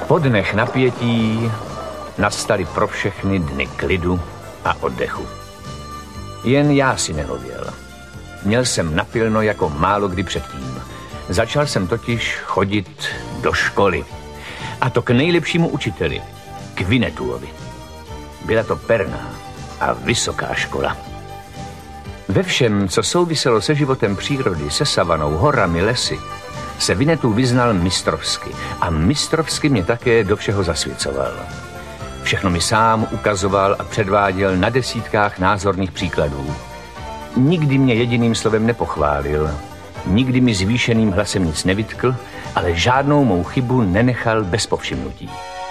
Po dnech napětí nastaly pro všechny dny klidu a oddechu. Jen já si nehověl. Měl jsem napilno jako málo kdy předtím. Začal jsem totiž chodit do školy. A to k nejlepšímu učiteli, k Winnetuovi. Byla to perná a vysoká škola. Ve všem, co souviselo se životem přírody, se savanou, horami, lesy, se Winnetou vyznal mistrovsky a mistrovsky mě také do všeho zasvěcoval. Všechno mi sám ukazoval a předváděl na desítkách názorných příkladů. Nikdy mě jediným slovem nepochválil, nikdy mi zvýšeným hlasem nic nevytkl, ale žádnou mou chybu nenechal bez povšimnutí.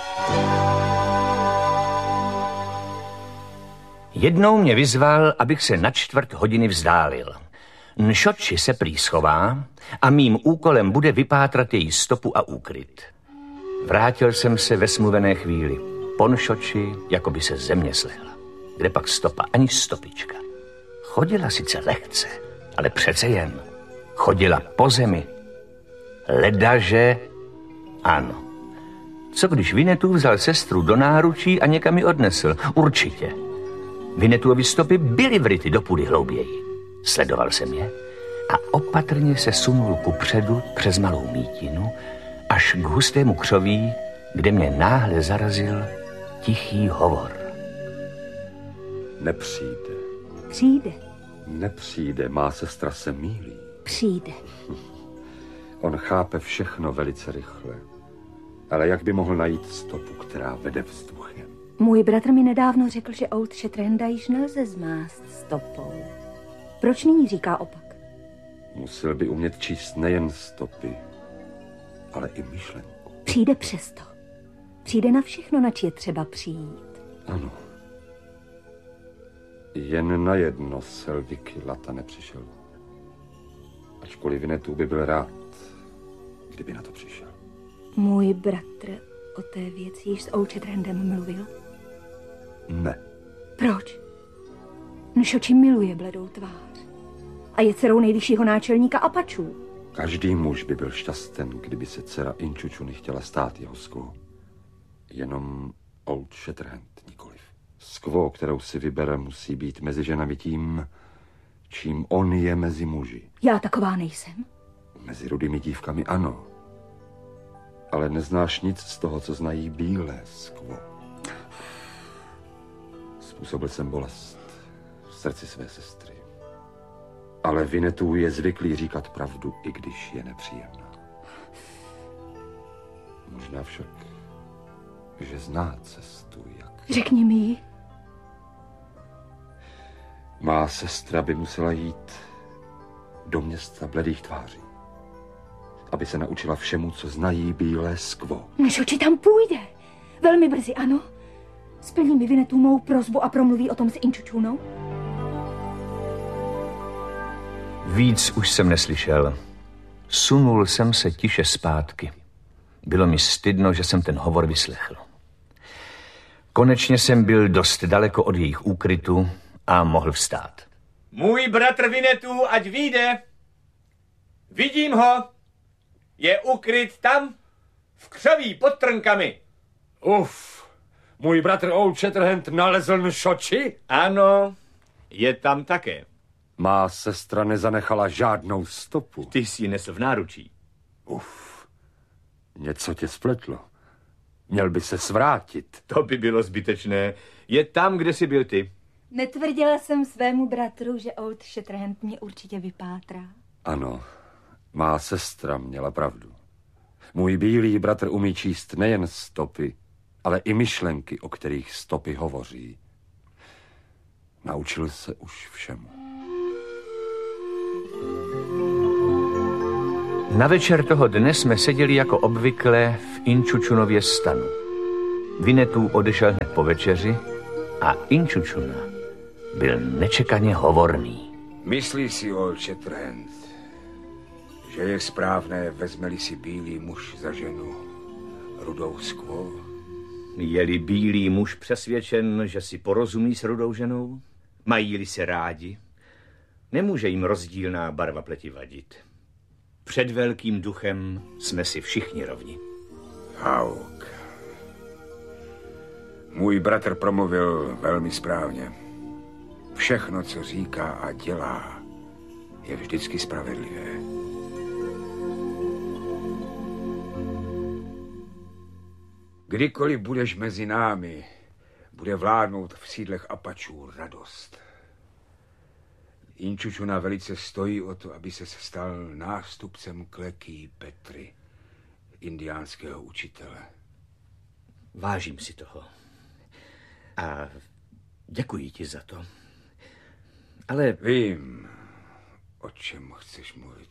Jednou mě vyzval, abych se na 1/4 vzdálil. Nšotči se prý schová a mým úkolem bude vypátrat její stopu a úkryt. Vrátil jsem se ve smluvené chvíli. Po Nšotči, jako by se země slehla. Kde pak stopa, ani stopička. Chodila sice lehce, ale přece jen. Chodila po zemi. Ledaže ano. Co když Winnetou vzal sestru do náručí a někam ji odnesl? Určitě. Winnetuovy stopy byly vryty do půdy hlouběji. Sledoval jsem je a opatrně se sunul kupředu přes malou mítinu až k hustému křoví, kde mě náhle zarazil tichý hovor. Nepřijde. Přijde. Nepřijde, má sestra se mýlí. Přijde. On chápe všechno velice rychle. Ale jak by mohl najít stopu, která vede vzduchem? Můj bratr mi nedávno řekl, že Old Shatterhanda již nelze zmást stopou. Proč nyní říká opak? Musel by umět číst nejen stopy, ale i myšlenku. Přijde přesto. Přijde na všechno, nač je třeba přijít. Ano. Jen na jedno Selviky Lata nepřišel. Ačkoliv Winnetou by byl rád, kdyby na to přišel. Můj bratr o té věci již s Old Shatterhandem mluvil? Ne. Proč? Nšotči miluje bledou tvář a je dcerou nejvyššího náčelníka Apačů. Každý muž by byl šťasten, kdyby se dcera Inčučuny chtěla stát jeho skvou. Jenom Old Shatterhand nikoliv. Skvou, kterou si vybere, musí být mezi ženami tím, čím on je mezi muži. Já taková nejsem. Mezi rudými dívkami ano. Ale neznáš nic z toho, co znají bílé skvo. Způsobil jsem bolest v srdci své sestry. Ale Winnetou je zvyklý říkat pravdu, i když je nepříjemná. Možná však, že zná cestu, jak... Řekni mi ji. Má sestra by musela jít do města bledých tváří, aby se naučila všemu, co znají bílé skvo. Nšotči tam půjde. Velmi brzy, ano. Splní mi Winnetou mou prosbu a promluví o tom s Inčučunou? Víc už jsem neslyšel. Sunul jsem se tiše zpátky. Bylo mi stydno, že jsem ten hovor vyslechl. Konečně jsem byl dost daleko od jejich úkrytu a mohl vstát. Můj bratr Winnetou, ať vyjde. Vidím ho. Je ukryt tam, v křoví pod trnkami. Můj bratr Old Shatterhand nalezl Nšotči? Ano, je tam také. Má sestra nezanechala žádnou stopu. Ty jsi ji nesl v náručí. Něco tě spletlo. Měl by se svrátit. To by bylo zbytečné. Je tam, kde jsi byl ty. Netvrdila jsem svému bratru, že Old Shatterhand mě určitě vypátrá. Ano, má sestra měla pravdu. Můj bílý bratr umí číst nejen stopy, ale i myšlenky, o kterých stopy hovoří. Naučil se už všemu. Na večer toho dne jsme seděli jako obvykle v Inčučunově stanu. Winnetou odešel hned po večeři a Inčučuna byl nečekaně hovorný. Myslí si Old Shatterhand, že je správné, vezme-li si bílý muž za ženu rudou skvo? Je-li bílý muž přesvědčen, že si porozumí s rudou ženou? Mají-li se rádi? Nemůže jim rozdílná barva pleti vadit. Před velkým duchem jsme si všichni rovni. Hauk, Můj bratr promluvil velmi správně. Všechno, co říká a dělá, je vždycky spravedlivé. Kdykoliv budeš mezi námi, bude vládnout v sídlech Apačů radost. Inčučuna velice stojí o to, aby se stal nástupcem Kleký Petry, indiánského učitele. Vážím si toho. A děkuji ti za to. Ale... Vím, o čem chceš mluvit.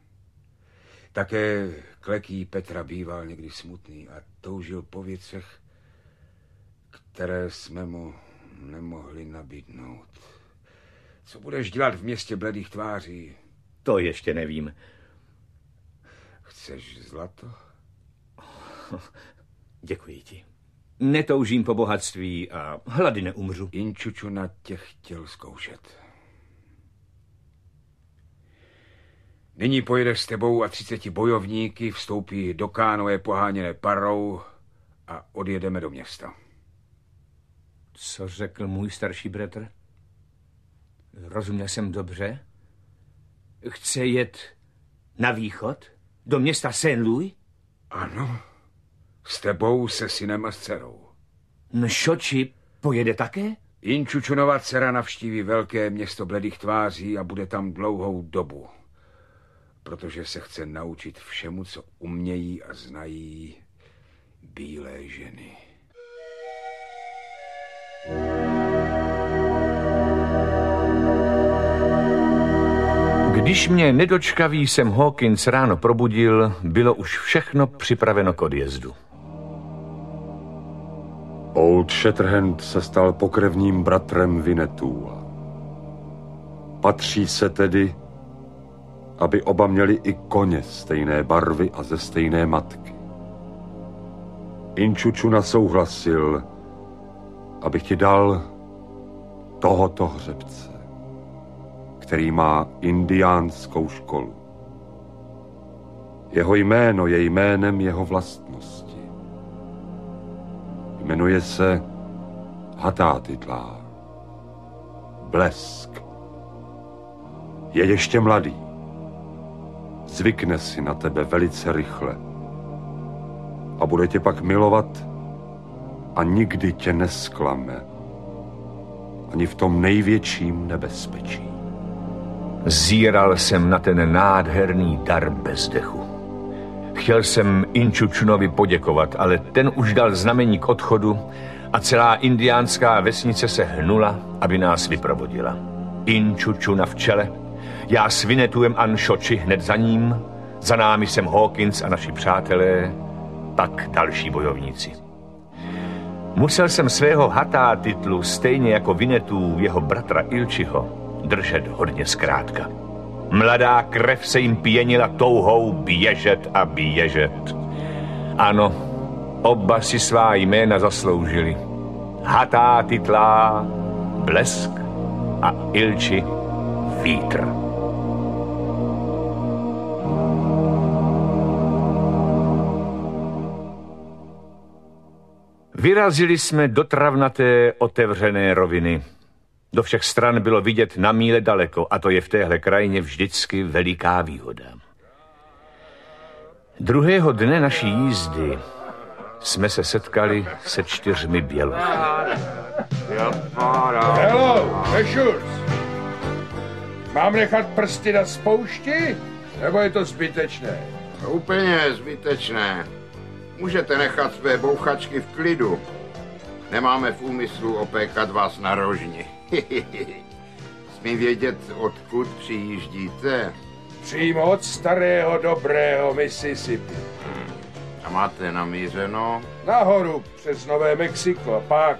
Také Kleký Petra býval někdy smutný a toužil po věcech, které jsme mu nemohli nabídnout. Co budeš dělat v městě bledých tváří? To ještě nevím. Chceš zlato? Děkuji ti. Netoužím po bohatství a hlady neumřu. Inčučuna tě chtěl zkoušet. Nyní pojedeš s tebou a 30 bojovníky, vstoupí do kánoe poháněné parou a odjedeme do města. Co řekl můj starší bratr? Rozuměl jsem dobře? Chce jet na východ? Do města Saint-Louis? Ano, s tebou, se synem a s dcerou. Nšoči pojede také? Inčučunova dcera navštíví velké město bledých tváří a bude tam dlouhou dobu, protože se chce naučit všemu, co umějí a znají bílé ženy. Když mě nedočkavý Sam Hawkins ráno probudil, bylo už všechno připraveno k odjezdu. Old Shatterhand se stal pokrevním bratrem Winnetua. Patří se tedy, aby oba měli i koně stejné barvy a ze stejné matky. Inčučuna souhlasil, abych ti dal tohoto hřebce, který má indiánskou školu. Jeho jméno je jménem jeho vlastnosti. Jmenuje se Hatátitla. Blesk. Je ještě mladý. Zvykne si na tebe velice rychle. A bude tě pak milovat a nikdy tě nesklame. Ani v tom největším nebezpečí. Zíral jsem na ten nádherný dar bez dechu. Chtěl jsem Inčučunovi poděkovat, ale ten už dal znamení k odchodu a celá indiánská vesnice se hnula, aby nás vyprovodila. Inčučuna v čele, já s Winnetuem a Nšoči hned za ním, za námi Sam Hawkins a naši přátelé, pak další bojovníci. Musel jsem svého Hatátitlu, stejně jako Winnetu, jeho bratra Ilčiho, držet hodně zkrátka. Mladá krev se jim pěnila touhou běžet a běžet. Ano, oba si svá jména zasloužili. Hatátitla Blesk a Ilči Vítr. Vyrazili jsme do travnaté otevřené roviny. Do všech stran bylo vidět na míle daleko a to je v téhle krajině vždycky veliká výhoda. Druhého dne naší jízdy jsme se setkali se 4 bělochy. Hello, Mešurs. Mám nechat prsty na spoušti, nebo je to zbytečné? Úplně zbytečné. Můžete nechat své bouchačky v klidu. Nemáme v úmyslu opékat vás na rožni. Smím vědět, odkud přijíždíte? Přímo od starého dobrého Mississippi. A máte namířeno? Nahoru přes Nové Mexiko a pak